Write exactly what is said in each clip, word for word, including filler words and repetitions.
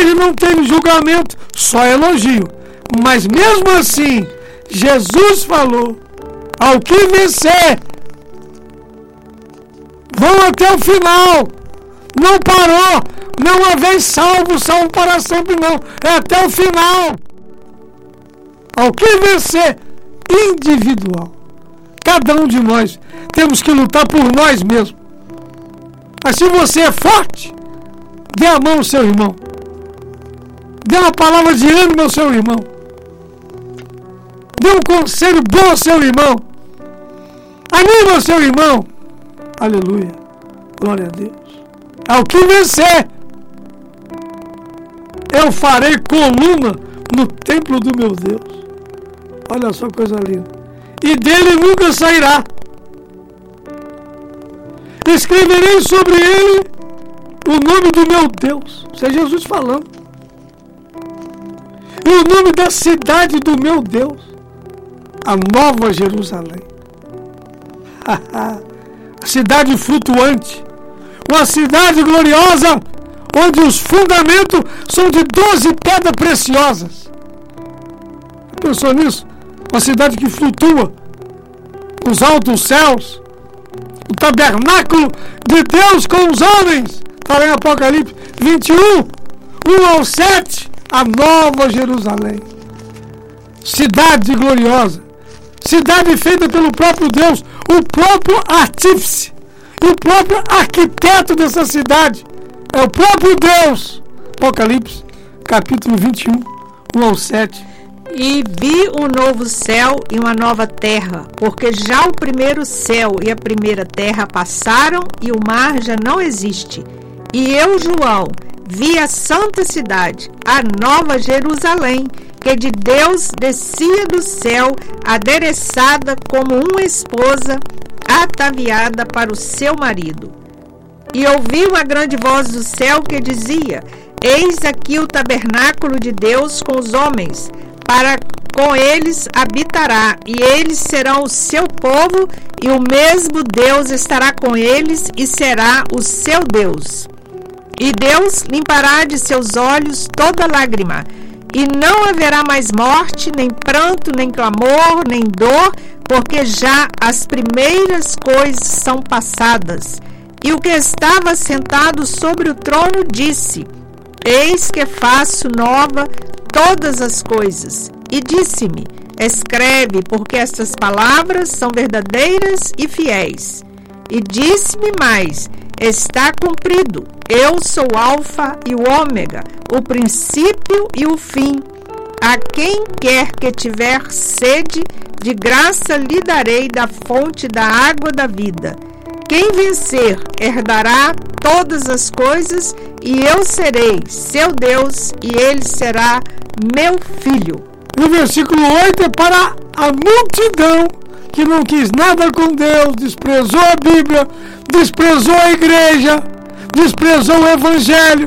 ele não teve julgamento, só elogio. Mas mesmo assim, Jesus falou: ao que vencer, vão até o final. Não parou. Não haveis salvo, salvo para sempre, não. É até o final. Ao que vencer, individual. Cada um de nós temos que lutar por nós mesmos. Mas se você é forte, dê a mão ao seu irmão. Dê uma palavra de ânimo ao seu irmão. Dê um conselho bom ao seu irmão. Anima o seu irmão. Aleluia. Glória a Deus. Ao que vencer, eu farei coluna no templo do meu Deus. Olha só que coisa linda. E dele nunca sairá. Escreverei sobre ele o nome do meu Deus. Isso é Jesus falando. E o nome da cidade do meu Deus, a Nova Jerusalém. A cidade flutuante. Uma cidade gloriosa, onde os fundamentos são de doze pedras preciosas. Pensou nisso? Uma cidade que flutua, os altos céus, o tabernáculo de Deus com os homens. Está lá em Apocalipse vinte e um, um ao sete, a Nova Jerusalém. Cidade gloriosa, cidade feita pelo próprio Deus, o próprio artífice, o próprio arquiteto dessa cidade é o próprio Deus. Apocalipse capítulo vinte e um, um ao sete. E vi um novo céu e uma nova terra, porque já o primeiro céu e a primeira terra passaram e o mar já não existe. E eu, João, vi a santa cidade, a Nova Jerusalém, que de Deus descia do céu, adereçada como uma esposa ataviada para o seu marido. E ouvi uma grande voz do céu que dizia: eis aqui o tabernáculo de Deus com os homens, para com eles habitará, e eles serão o seu povo, e o mesmo Deus estará com eles, e será o seu Deus. E Deus limpará de seus olhos toda lágrima, e não haverá mais morte, nem pranto, nem clamor, nem dor, porque já as primeiras coisas são passadas. E o que estava sentado sobre o trono disse: eis que faço nova todas as coisas. E disse-me: escreve, porque estas palavras são verdadeiras e fiéis. E disse-me mais: está cumprido. Eu sou o Alfa e o Ômega, o princípio e o fim. A quem quer que tiver sede, de graça lhe darei da fonte da água da vida. Quem vencer herdará todas as coisas, e eu serei seu Deus, e ele será meu filho. E o versículo oito é para a multidão que não quis nada com Deus, desprezou a Bíblia, desprezou a igreja, desprezou o Evangelho,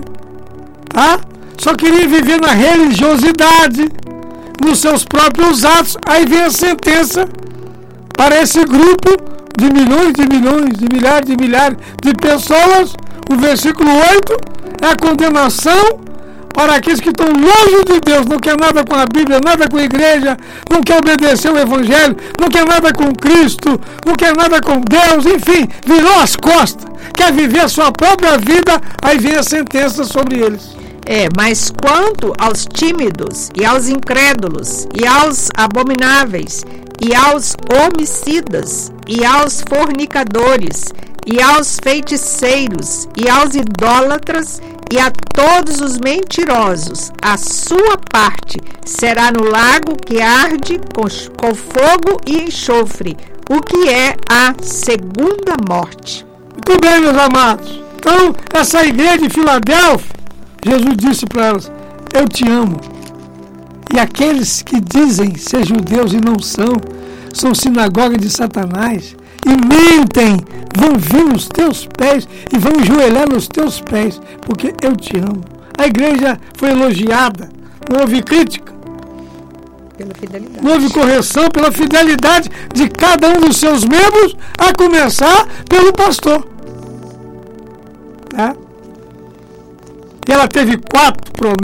tá? Só queria viver na religiosidade, nos seus próprios atos. Aí vem a sentença para esse grupo de milhões de milhões, de milhares de milhares de pessoas. O versículo oito é a condenação para aqueles que estão longe de Deus, não quer nada com a Bíblia, nada com a igreja, não quer obedecer o Evangelho, não quer nada com Cristo, não quer nada com Deus, enfim, virou as costas, quer viver a sua própria vida. Aí vem a sentença sobre eles. É, mas quanto aos tímidos, e aos incrédulos, e aos abomináveis, e aos homicidas, e aos fornicadores, e aos feiticeiros, e aos idólatras, e a todos os mentirosos, a sua parte será no lago que arde com, com fogo e enxofre, o que é a segunda morte. Muito bem, meus amados. Então, essa igreja de Filadélfia, Jesus disse para elas: eu te amo. E aqueles que dizem ser judeus e não são, são sinagoga de Satanás, e mentem, vão vir nos teus pés e vão enjoelhar nos teus pés, porque eu te amo. A igreja foi elogiada, não houve crítica, pela fidelidade. Não houve correção, pela fidelidade de cada um dos seus membros, a começar pelo pastor. Né? E ela teve quatro promessas.